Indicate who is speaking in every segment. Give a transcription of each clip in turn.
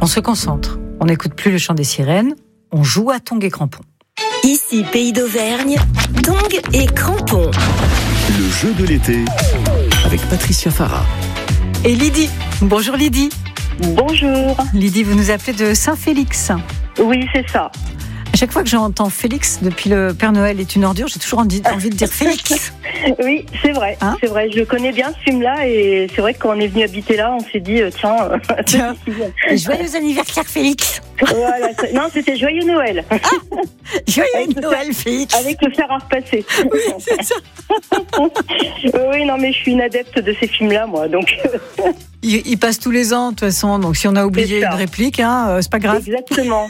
Speaker 1: On se concentre. On n'écoute plus le chant des sirènes. On joue à tongs et crampons.
Speaker 2: Ici, Pays d'Auvergne, tongs et crampons.
Speaker 3: Le jeu de l'été avec Patricia Farah.
Speaker 1: Et Lydie. Bonjour Lydie.
Speaker 4: Bonjour.
Speaker 1: Lydie, vous nous appelez de Saint-Félix.
Speaker 4: Oui, c'est ça.
Speaker 1: À chaque fois que j'entends Félix, depuis le Père Noël est une ordure, j'ai toujours envie de dire Félix.
Speaker 4: Oui, c'est vrai.
Speaker 1: Hein,
Speaker 4: c'est vrai. Je connais bien ce film-là et c'est vrai que quand on est venu habiter là, on s'est dit
Speaker 1: tiens, joyeux anniversaire Félix.
Speaker 4: Voilà. Non, c'était Joyeux Noël.
Speaker 1: Ah, joyeux Noël Félix.
Speaker 4: Avec le fer à repasser.
Speaker 1: Oui, c'est ça.
Speaker 4: Oui, non, mais je suis une adepte de ces films-là, moi. Donc.
Speaker 1: Il passe tous les ans, de toute façon. Donc, si on a oublié une réplique, c'est pas grave.
Speaker 4: Exactement.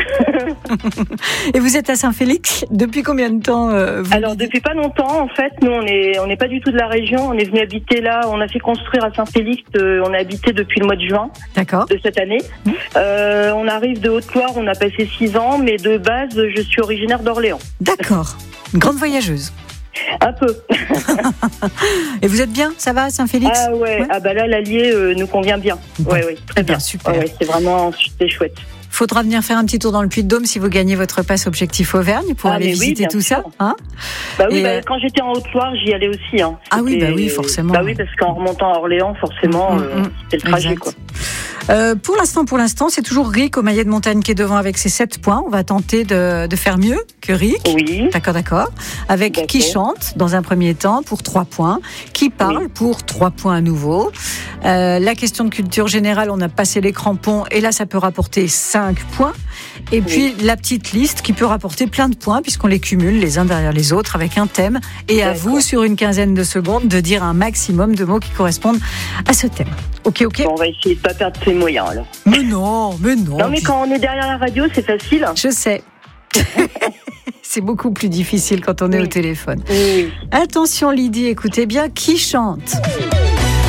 Speaker 1: Et vous êtes à Saint-Félix depuis combien de temps
Speaker 4: Alors, depuis pas longtemps, en fait. Nous, on n'est pas du tout de la région. On est venu habiter là. On a fait construire à Saint-Félix. On a habité depuis le mois de juin.
Speaker 1: D'accord.
Speaker 4: De cette année. On arrive de Haute-Loire. On a passé 6 ans, mais de base, je suis originaire d'Orléans.
Speaker 1: D'accord. Une grande voyageuse.
Speaker 4: Un peu.
Speaker 1: Et vous êtes bien, ça va, Saint-Félix?
Speaker 4: Ah ouais. Ah bah là, l'Allier nous convient bien.
Speaker 1: Bon.
Speaker 4: Ouais, très bien.
Speaker 1: Super.
Speaker 4: Ouais, c'est chouette.
Speaker 1: Faudra venir faire un petit tour dans le Puy-de-Dôme si vous gagnez votre passe Objectif Auvergne pour aller visiter tout ça. Hein,
Speaker 4: bah oui, quand j'étais en Haute-Loire, j'y allais aussi. Hein.
Speaker 1: Ah oui, bah oui, forcément.
Speaker 4: Bah oui, parce qu'en remontant à Orléans, forcément, c'était le trajet, quoi.
Speaker 1: Pour l'instant, c'est toujours Rick au maillet de montagne qui est devant avec ses 7 points. On va tenter de faire mieux que Rick.
Speaker 4: Oui.
Speaker 1: D'accord. Avec qui chante dans un premier temps pour 3 points. Qui parle pour 3 points à nouveau. La question de culture générale, on a passé les crampons et là, ça peut rapporter 5 points. Et puis, la petite liste qui peut rapporter plein de points puisqu'on les cumule les uns derrière les autres avec un thème. Et à vous, sur une quinzaine de secondes, de dire un maximum de mots qui correspondent à ce thème. Ok.
Speaker 4: Bon, on va essayer de ne pas perdre ses moyens, alors.
Speaker 1: Mais non.
Speaker 4: Non, mais quand on est derrière la radio, c'est facile.
Speaker 1: Je sais. C'est beaucoup plus difficile quand on est au téléphone.
Speaker 4: Oui.
Speaker 1: Attention Lydie, écoutez bien, qui chante ?